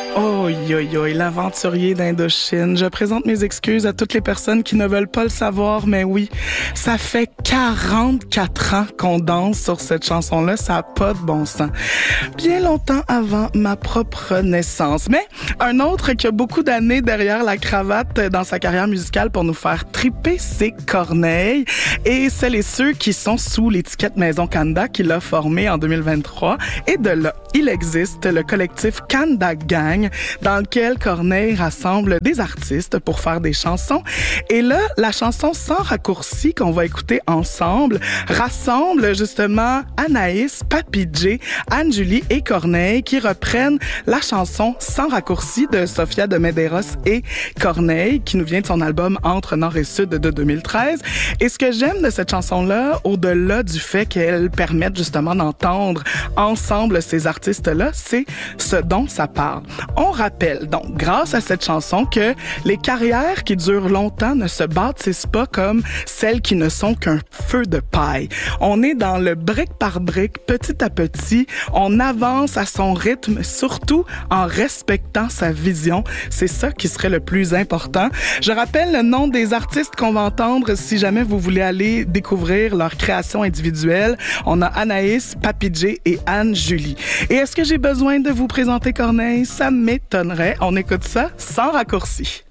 Oh, l'aventurier d'Indochine. Je présente mes excuses à toutes les personnes qui ne veulent pas le savoir, mais oui, ça fait 44 ans qu'on danse sur cette chanson-là, ça n'a pas de bon sens. Bien longtemps avant ma propre naissance. Mais un autre qui a beaucoup d'années derrière la cravate dans sa carrière musicale pour nous faire triper, c'est Corneille. Et celles et ceux qui sont sous l'étiquette Maison Kanda qui l'a formé en 2023. Et de là, il existe le collectif Kanda Gang dans lequel Corneille rassemble des artistes pour faire des chansons. Et là, la chanson Sans raccourci qu'on va écouter ensemble rassemble justement Anaïs, Papy J, Anne-Julie et Corneille qui reprennent la chanson Sans raccourci de Sofia de Medeiros et Corneille qui nous vient de son album Entre Nord et Sud de 2013. Et ce que j'aime de cette chanson-là, au-delà du fait qu'elle permette justement d'entendre ensemble ces artistes-là, c'est ce dont ça parle. On rappelle donc, grâce à cette chanson, que les carrières qui durent longtemps ne se bâtissent pas comme celles qui ne sont qu'un feu de paille. On est dans le brique par brique, petit à petit. On avance à son rythme, surtout en respectant sa vision. C'est ça qui serait le plus important. Je rappelle le nom des artistes qu'on va entendre si jamais vous voulez aller découvrir leur création individuelle. On a Anaïs, Papy J et Anne-Julie. Et est-ce que j'ai besoin de vous présenter Corneille? Ça m'étonnerait. On écoute ça sans raccourci.